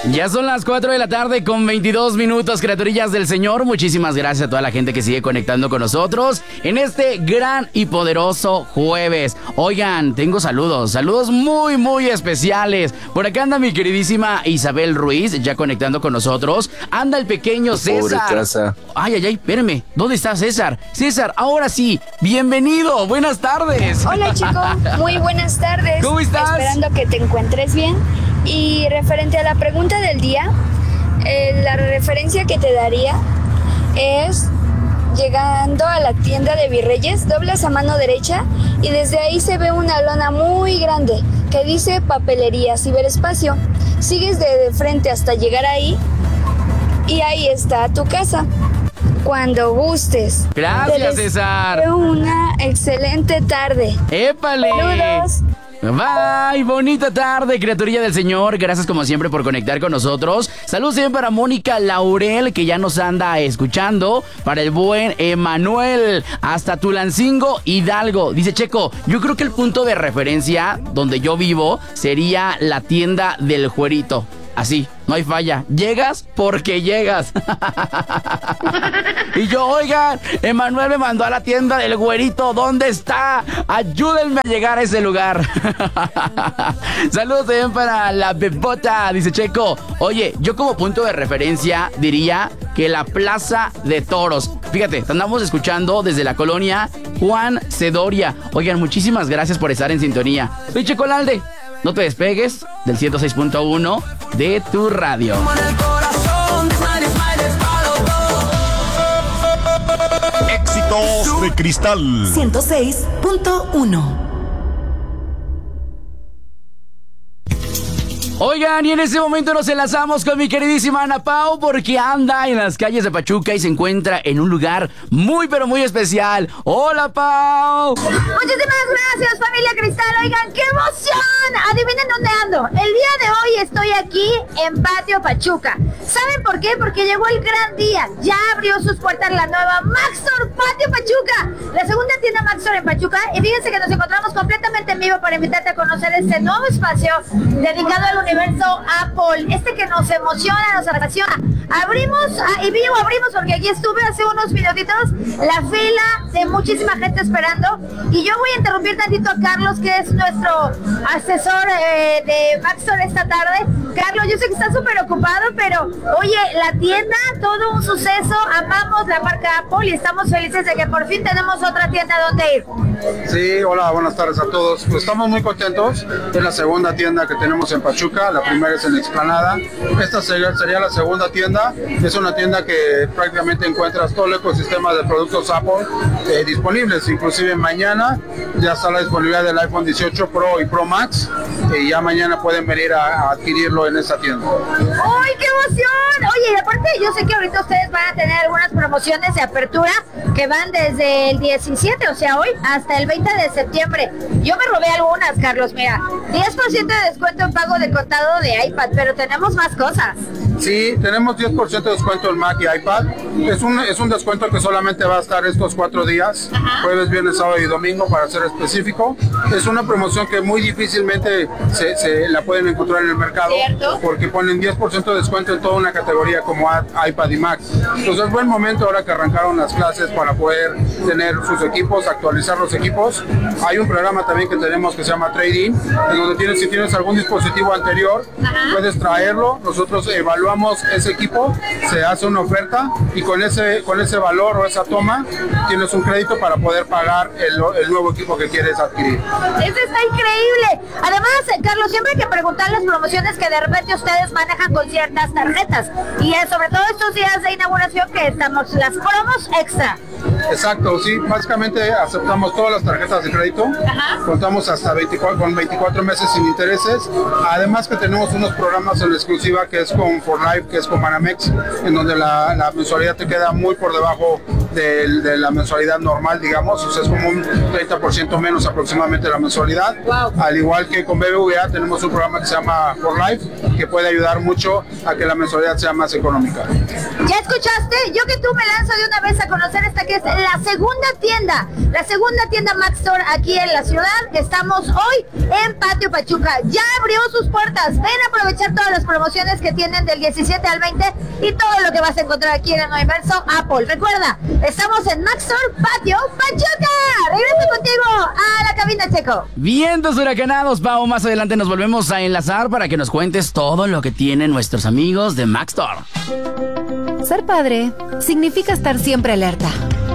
Ya son las 4 de la tarde con 22 minutos, criaturillas del Señor. Muchísimas gracias a toda la gente que sigue conectando con nosotros en este gran y poderoso jueves. Oigan, tengo saludos muy, muy especiales. Por acá anda mi queridísima Isabel Ruiz, ya conectando con nosotros. Anda el pequeño César. Pobre casa. Ay, espérame. ¿Dónde está César? César, ahora sí, bienvenido. Buenas tardes. Hola, chico. Muy buenas tardes. ¿Cómo estás? Esperando que te encuentres bien. Y referente a la pregunta del día, la referencia que te daría es llegando a la tienda de Virreyes, doblas a mano derecha y desde ahí se ve una lona muy grande que dice Papelería Ciberespacio. Sigues de frente hasta llegar ahí y ahí está tu casa. Cuando gustes. Gracias, César. Una excelente tarde. ¡Épale! Saludos. Bye, bonita tarde, criaturilla del Señor. Gracias como siempre por conectar con nosotros. Saludos también para Mónica Laurel, que ya nos anda escuchando. Para el buen Emanuel, hasta Tulancingo, Hidalgo. Dice Checo, yo creo que el punto de referencia donde yo vivo sería la tienda del Juerito. Así, no hay falla. Llegas porque llegas. Y yo, oigan, Emanuel me mandó a la tienda del Güerito. ¿Dónde está? Ayúdenme a llegar a ese lugar. Saludos también para la Bebota. Dice Checo, oye, yo como punto de referencia diría que la Plaza de Toros. Fíjate, te andamos escuchando desde la colonia Juan Cedoria. Oigan, muchísimas gracias por estar en sintonía. Soy Checo Lalde. No te despegues del 106.1 de tu radio. Éxitos de Cristal 106.1. Oigan, y en este momento nos enlazamos con mi queridísima Ana Pau porque anda en las calles de Pachuca y se encuentra en un lugar muy pero muy especial. ¡Hola, Pau! Muchísimas gracias, familia Cristal. Oigan, ¡qué emoción! Adivinen dónde ando. El día de hoy estoy aquí en Patio Pachuca. ¿Saben por qué? Porque llegó el gran día. Ya abrió sus puertas la nueva Maxtor Patio Pachuca, la segunda tienda Maxtor en Pachuca. Y fíjense que nos encontramos completamente en vivo para invitarte a conocer este nuevo espacio dedicado al universo Apple, que nos emociona, nos apasiona. Abrimos porque aquí estuve hace unos minutitos, la fila de muchísima gente esperando, y yo voy a interrumpir tantito a Carlos, que es nuestro asesor de Maxtor esta tarde. Carlos, yo sé que estás súper ocupado, pero oye, la tienda, todo un suceso, amamos la marca Apple y estamos felices de que por fin tenemos otra tienda donde ir. Sí, hola, buenas tardes a todos. Pues estamos muy contentos. Es la segunda tienda que tenemos en Pachuca. La primera es en Explanada. Esta sería la segunda tienda. Es una tienda que prácticamente encuentras todo el ecosistema de productos Apple disponibles. Inclusive mañana ya está la disponibilidad del iPhone 18 Pro y Pro Max. Y ya mañana pueden venir a adquirirlo en esta tienda. ¡Ay, qué emoción! Oye, y aparte yo sé que ahorita ustedes van a tener algunas promociones de apertura que van desde el 17, o sea, hoy, hasta el 20 de septiembre. Yo me robé algunas, Carlos, mira. 10% de descuento en pago de contado de iPad, pero tenemos más cosas. Sí, tenemos 10% de descuento en Mac y iPad. Es un descuento que solamente va a estar estos 4 días, jueves, viernes, sábado y domingo, para ser específico. Es una promoción que muy difícilmente se la pueden encontrar en el mercado. ¿Cierto? Porque ponen 10% de descuento en toda una categoría como iPad y Mac. Entonces es buen momento ahora que arrancaron las clases para poder tener sus equipos, actualizar los equipos. Hay un programa también que tenemos que se llama Trading, en donde si tienes algún dispositivo anterior, puedes traerlo, nosotros evaluamos ese equipo, se hace una oferta y con ese valor o esa toma tienes un crédito para poder pagar el nuevo equipo que quieres adquirir. Eso está increíble. Además, Carlos, siempre hay que preguntar las promociones que de repente ustedes manejan con ciertas tarjetas, y sobre todo estos días de inauguración que estamos las promos extra. Exacto, sí, básicamente aceptamos todas las tarjetas de crédito. Contamos hasta 24 meses sin intereses. Además que tenemos unos programas en exclusiva que es con For Life, que es con Banamex, en donde la mensualidad te queda muy por debajo de la mensualidad normal, digamos, o sea, es como un 30% menos aproximadamente la mensualidad. Al igual que con BBVA tenemos un programa que se llama For Life, que puede ayudar mucho a que la mensualidad sea más económica. ¿Ya escuchaste? Yo que tú me lanzo de una vez a conocer esta que es la segunda tienda Max Store aquí en la ciudad. Estamos hoy en Patio Pachuca. Ya abrió sus puertas. Ven a aprovechar todas las promociones que tienen del 17 al 20 y todo lo que vas a encontrar aquí en el universo Apple. Recuerda, estamos en Max Store Patio Pachuca. Regreso contigo a la cabina, Checo. Vientos huracanados, Pau. Más adelante nos volvemos a enlazar para que nos cuentes todo lo que tienen nuestros amigos de Max Store. Ser padre significa estar siempre alerta.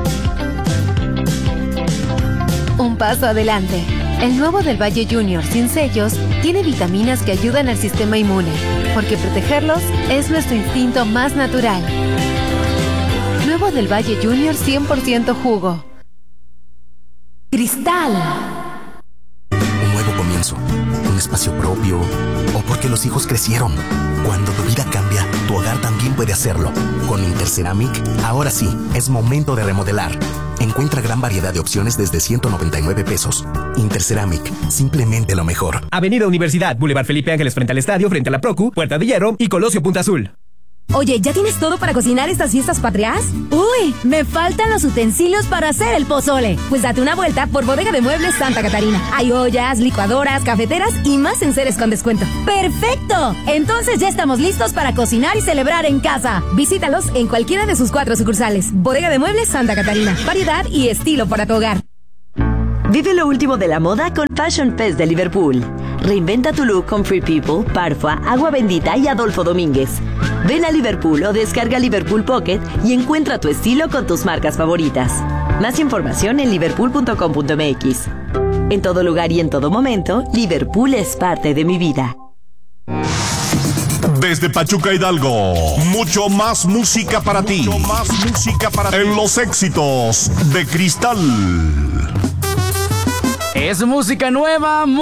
Un paso adelante. El nuevo del Valle Junior sin sellos tiene vitaminas que ayudan al sistema inmune, porque protegerlos es nuestro instinto más natural. Nuevo del Valle Junior 100% jugo. Cristal. Un nuevo comienzo, un espacio propio, o porque los hijos crecieron. Cuando tu vida cambia, tu hogar también puede hacerlo. Con Interceramic, ahora sí, es momento de remodelar. Encuentra gran variedad de opciones desde 199 pesos. Interceramic, simplemente lo mejor. Avenida Universidad, Boulevard Felipe Ángeles frente al estadio, frente a la Procu, Puerta de Hierro y Colosio Punta Azul. Oye, ¿ya tienes todo para cocinar estas fiestas patrias? ¡Uy! Me faltan los utensilios para hacer el pozole. Pues date una vuelta por Bodega de Muebles Santa Catarina. Hay ollas, licuadoras, cafeteras y más enseres con descuento. ¡Perfecto! Entonces ya estamos listos para cocinar y celebrar en casa. Visítalos en cualquiera de sus 4 sucursales. Bodega de Muebles Santa Catarina. Variedad y estilo para tu hogar. Vive lo último de la moda con Fashion Fest de Liverpool. Reinventa tu look con Free People, Parfua, Agua Bendita y Adolfo Domínguez. Ven a Liverpool o descarga Liverpool Pocket y encuentra tu estilo con tus marcas favoritas. Más información en liverpool.com.mx. En todo lugar y en todo momento, Liverpool es parte de mi vida. Desde Pachuca Hidalgo, mucho más música para ti. Mucho más música para ti. En los éxitos de Cristal. Es música nueva.